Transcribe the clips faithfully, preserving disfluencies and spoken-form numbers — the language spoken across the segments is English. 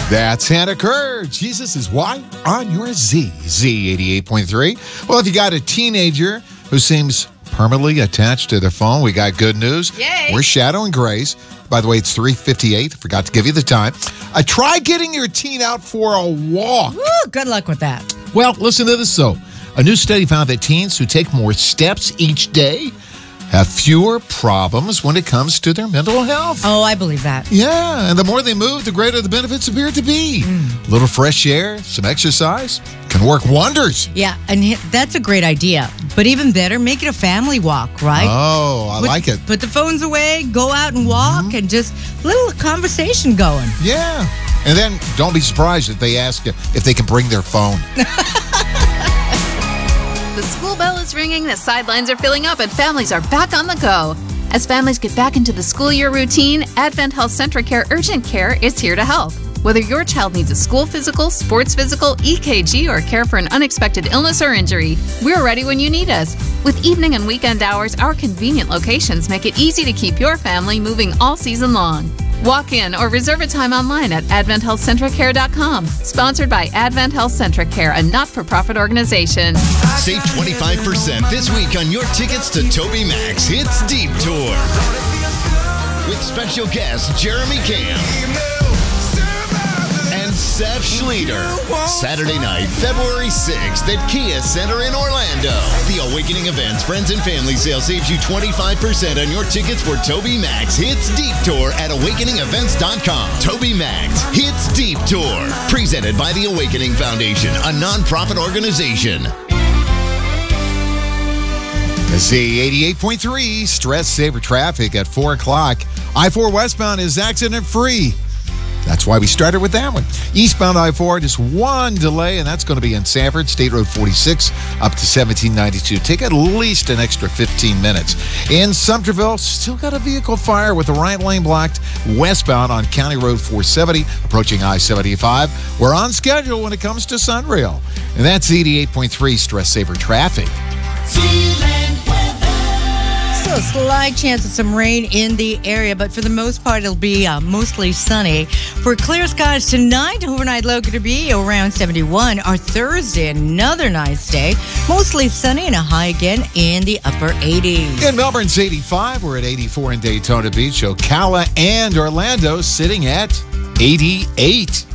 That's Hannah Kerr. Jesus is why on your Z, Z eighty-eight point three. Well, if you got a teenager who seems permanently attached to their phone, we got good news. Yay. We're Shadow and Grace. By the way, it's three fifty-eight. Forgot to give you the time. Uh, try getting your teen out for a walk. Woo, good luck with that. Well, listen to this, though. A new study found that teens who take more steps each day have fewer problems when it comes to their mental health. Oh, I believe that. Yeah, and the more they move, the greater the benefits appear to be. Mm. A little fresh air, some exercise can work wonders. Yeah, and that's a great idea. But even better, make it a family walk, right? Oh, I put, like it. Put the phones away, go out and walk, mm-hmm. and just a little conversation going. Yeah, and then don't be surprised if they ask you if they can bring their phone. The school bell is ringing, the sidelines are filling up, and families are back on the go. As families get back into the school year routine, Advent Health CentraCare Urgent Care is here to help. Whether your child needs a school physical, sports physical, E K G, or care for an unexpected illness or injury, we're ready when you need us. With evening and weekend hours, our convenient locations make it easy to keep your family moving all season long. Walk in or reserve a time online at advent health centracare dot com. Sponsored by Advent Health CentraCare, a not-for-profit organization. Save twenty-five percent this week on your tickets to TobyMac Hits Deep Tour. With special guests Jeremy Camp and Seth Schleter. Saturday night, February sixth at Kia Center in Orlando. The Awakening Events Friends and Family Sale saves you twenty-five percent on your tickets for TobyMac Hits Deep Tour at awakening events dot com. TobyMac Hits Deep Tour. Presented by the Awakening Foundation, a non-profit organization. Z eighty-eight point three, stress saver traffic at four o'clock. I four westbound is accident free. That's why we started with that one. Eastbound I four, just one delay, and that's going to be in Sanford, State Road forty-six, up to seventeen ninety-two. Take at least an extra fifteen minutes. In Sumterville, still got a vehicle fire with the right lane blocked westbound on County Road four seventy, approaching I seventy-five. We're on schedule when it comes to Sunrail. And that's eighty-eight point three stress saver traffic. Still a slight chance of some rain in the area, but for the most part, it'll be uh, mostly sunny. For clear skies tonight, overnight low going to be around seventy-one. Our Thursday, another nice day. Mostly sunny and a high again in the upper eighties. In Melbourne's eighty-five, we're at eighty-four in Daytona Beach. Ocala and Orlando sitting at eighty-eight.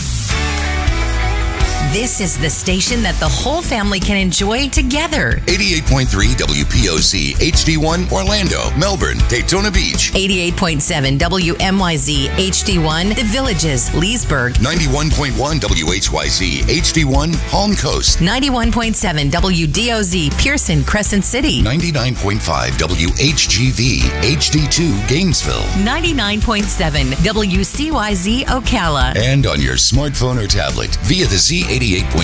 This is the station that the whole family can enjoy together. eighty-eight point three W P O C H D one Orlando, Melbourne, Daytona Beach. eighty-eight point seven W M Y Z H D one The Villages, Leesburg. ninety-one point one W H Y Z H D one Palm Coast. ninety-one point seven W D O Z Pearson, Crescent City. ninety-nine point five W H G V H D two Gainesville. ninety-nine point seven W C Y Z Ocala. And on your smartphone or tablet via the Z eighty-eight point